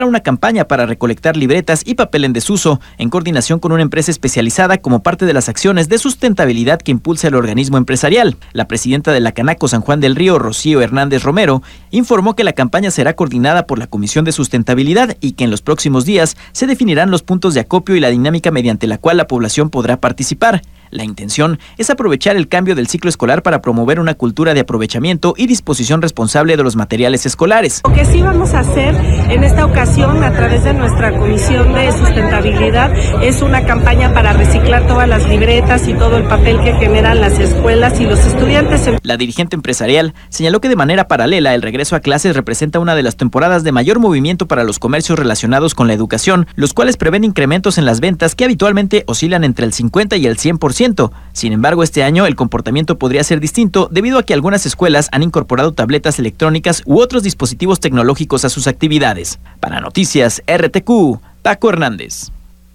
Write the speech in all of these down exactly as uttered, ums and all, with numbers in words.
una campaña para recolectar libretas y papel en desuso, en coordinación con una empresa especializada como parte de las acciones de sustentabilidad que impulsa el organismo empresarial. La presidenta de la Canaco San Juan del Río, Rocío Hernández Romero, informó que la campaña será coordinada por la Comisión de Sustentabilidad y que en los próximos días se definirán los puntos de acopio y la dinámica mediante la cual la población podrá participar. La intención es aprovechar el cambio del ciclo escolar para promover una cultura de aprovechamiento y disposición responsable de los materiales escolares. Lo que sí vamos a hacer en esta ocasión a través de nuestra Comisión de Sustentabilidad es una campaña para reciclar todas las libretas y todo el papel que generan las escuelas y los estudiantes. La dirigente empresarial señaló que de manera paralela el regreso a clases representa una de las temporadas de mayor movimiento para los comercios relacionados con la educación, los cuales prevén incrementos en las ventas que habitualmente oscilan entre el cincuenta y el cien por ciento. Sin embargo, este año el comportamiento podría ser distinto debido a que algunas escuelas han incorporado tabletas electrónicas u otros dispositivos tecnológicos a sus actividades. Para Noticias R T Q, Paco Hernández.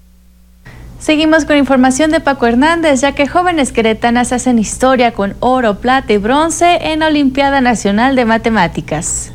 Seguimos con información de Paco Hernández, ya que jóvenes queretanas hacen historia con oro, plata y bronce en la Olimpiada Nacional de Matemáticas.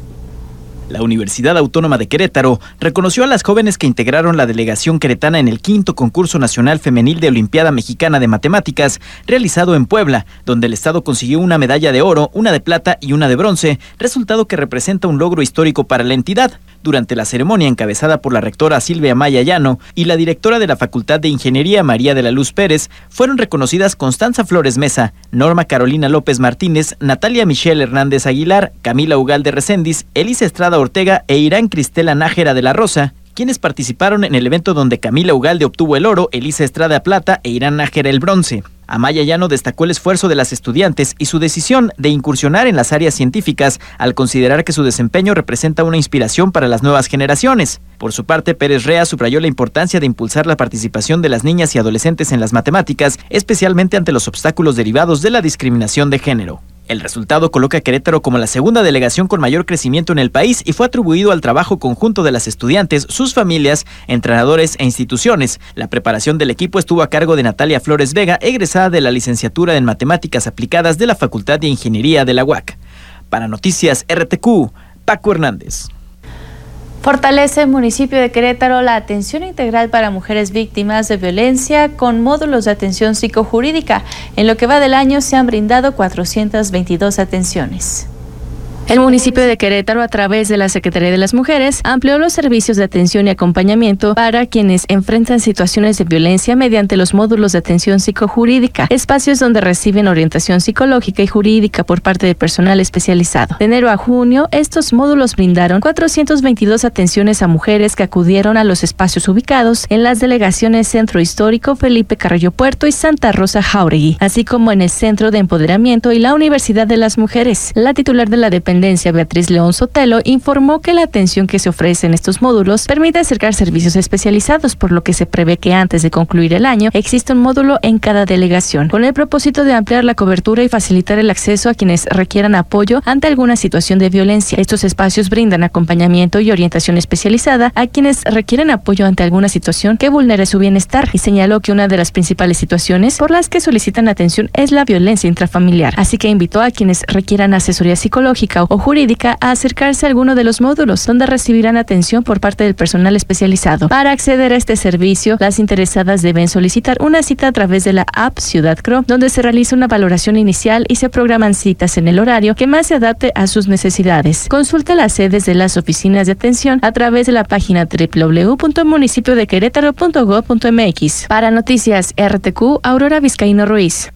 La Universidad Autónoma de Querétaro reconoció a las jóvenes que integraron la delegación queretana en el quinto concurso nacional femenil de Olimpiada Mexicana de Matemáticas, realizado en Puebla, donde el estado consiguió una medalla de oro, una de plata y una de bronce, resultado que representa un logro histórico para la entidad. Durante la ceremonia encabezada por la rectora Silvia Maya Llano y la directora de la Facultad de Ingeniería María de la Luz Pérez, fueron reconocidas Constanza Flores Mesa, Norma Carolina López Martínez, Natalia Michelle Hernández Aguilar, Camila Ugalde Recendis, Elisa Estrada Ortega e Irán Cristela Nájera de la Rosa, quienes participaron en el evento donde Camila Ugalde obtuvo el oro, Elisa Estrada plata e Irán Nájera el bronce. Amaya Llano destacó el esfuerzo de las estudiantes y su decisión de incursionar en las áreas científicas al considerar que su desempeño representa una inspiración para las nuevas generaciones. Por su parte, Pérez Rea subrayó la importancia de impulsar la participación de las niñas y adolescentes en las matemáticas, especialmente ante los obstáculos derivados de la discriminación de género. El resultado coloca a Querétaro como la segunda delegación con mayor crecimiento en el país y fue atribuido al trabajo conjunto de las estudiantes, sus familias, entrenadores e instituciones. La preparación del equipo estuvo a cargo de Natalia Flores Vega, egresada de la licenciatura en Matemáticas Aplicadas de la Facultad de Ingeniería de la U A C. Para Noticias R T Q, Paco Hernández. Fortalece el municipio de Querétaro la atención integral para mujeres víctimas de violencia con módulos de atención psicojurídica. En lo que va del año se han brindado cuatrocientas veintidós atenciones. El municipio de Querétaro, a través de la Secretaría de las Mujeres, amplió los servicios de atención y acompañamiento para quienes enfrentan situaciones de violencia mediante los módulos de atención psicojurídica, espacios donde reciben orientación psicológica y jurídica por parte de personal especializado. De enero a junio, estos módulos brindaron cuatrocientas veintidós atenciones a mujeres que acudieron a los espacios ubicados en las delegaciones Centro Histórico, Felipe Carrillo Puerto y Santa Rosa Jauregui, así como en el Centro de Empoderamiento y la Universidad de las Mujeres. La titular de la dependencia, Beatriz León Sotelo, informó que la atención que se ofrece en estos módulos permite acercar servicios especializados, por lo que se prevé que antes de concluir el año exista un módulo en cada delegación, con el propósito de ampliar la cobertura y facilitar el acceso a quienes requieran apoyo ante alguna situación de violencia. Estos espacios brindan acompañamiento y orientación especializada a quienes requieren apoyo ante alguna situación que vulnere su bienestar, y señaló que una de las principales situaciones por las que solicitan atención es la violencia intrafamiliar, así que invitó a quienes requieran asesoría psicológica o jurídica a acercarse a alguno de los módulos, donde recibirán atención por parte del personal especializado. Para acceder a este servicio, las interesadas deben solicitar una cita a través de la app Ciudad Cro, donde se realiza una valoración inicial y se programan citas en el horario que más se adapte a sus necesidades. Consulta las sedes de las oficinas de atención a través de la página doble u doble u doble u punto municipio de querétaro punto gob punto m x. Para Noticias R T Q, Aurora Vizcaíno Ruiz.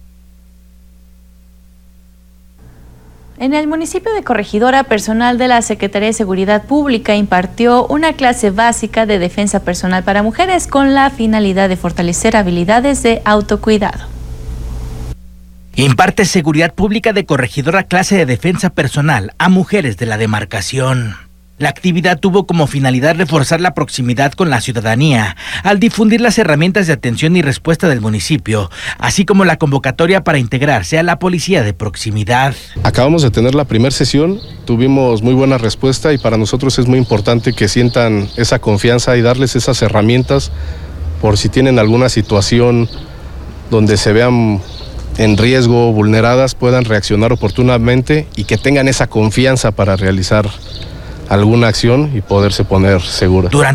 En el municipio de Corregidora, personal de la Secretaría de Seguridad Pública impartió una clase básica de defensa personal para mujeres con la finalidad de fortalecer habilidades de autocuidado. Imparte Seguridad Pública de Corregidora clase de defensa personal a mujeres de la demarcación. La actividad tuvo como finalidad reforzar la proximidad con la ciudadanía al difundir las herramientas de atención y respuesta del municipio, así como la convocatoria para integrarse a la policía de proximidad. Acabamos de tener la primera sesión, tuvimos muy buena respuesta y para nosotros es muy importante que sientan esa confianza y darles esas herramientas por si tienen alguna situación donde se vean en riesgo, vulneradas, puedan reaccionar oportunamente y que tengan esa confianza para realizar alguna acción y poderse poner segura. Durante